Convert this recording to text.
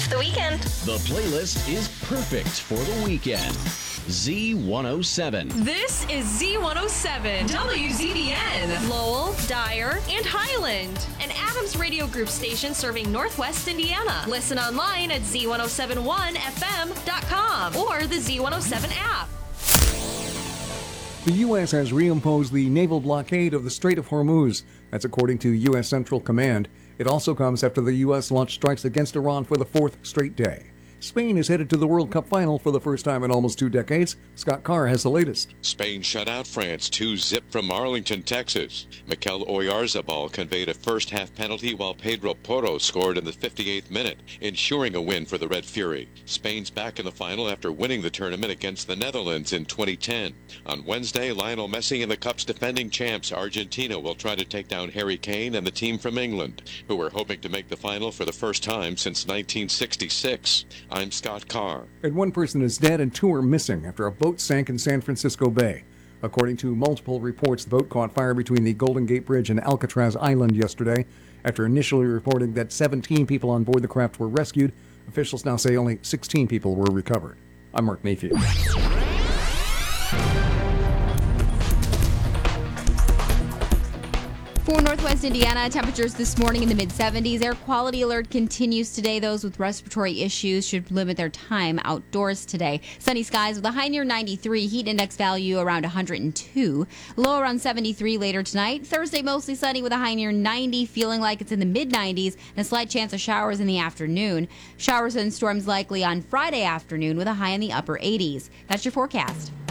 with the weekend. The playlist is perfect for the weekend. Z107. This is Z107, WZBN, Lowell, Dyer, and Highland, an Adams Radio Group station serving Northwest Indiana. Listen online at Z1071FM.com or the Z107 app. The U.S. has reimposed the naval blockade of the Strait of Hormuz. That's according to U.S. Central Command. It also comes after the U.S. launched strikes against Iran for the fourth straight day. Spain is headed to the World Cup final for the first time in almost 2 decades. Scott Carr has the latest. Spain shut out France 2-0 from Arlington, Texas. Mikel Oyarzabal conveyed a first-half penalty while Pedro Porro scored in the 58th minute, ensuring a win for the Red Fury. Spain's back in the final after winning the tournament against the Netherlands in 2010. On Wednesday, Lionel Messi and the Cup's defending champs Argentina will try to take down Harry Kane and the team from England, who are hoping to make the final for the first time since 1966. I'm Scott Carr. And 1 person is dead and 2 are missing after a boat sank in San Francisco Bay. According to multiple reports, the boat caught fire between the Golden Gate Bridge and Alcatraz Island yesterday. After initially reporting that 17 people on board the craft were rescued, officials now say only 16 people were recovered. I'm Mark Mayfield. For Northwest Indiana, temperatures this morning in the mid-70s. Air quality alert continues today. Those with respiratory issues should limit their time outdoors today. Sunny skies with a high near 93, heat index value around 102. Low around 73 later tonight. Thursday, mostly sunny with a high near 90, feeling like it's in the mid-90s, and a slight chance of showers in the afternoon. Showers and storms likely on Friday afternoon with a high in the upper 80s. That's your forecast.